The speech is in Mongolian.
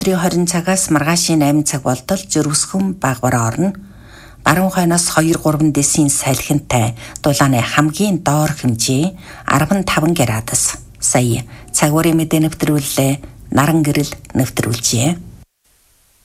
20 цагаас маргаашийн 8 цаг болтол Зүрхсгүн багвараа орно. Баруун хойноос 2-3 десийн салхинтай дулааны хамгийн доор хэмжээ 15 градус. Сая цагуурын мэдээ нэвтрүүллээ. Наран гэрэл нэвтрүүлжээ.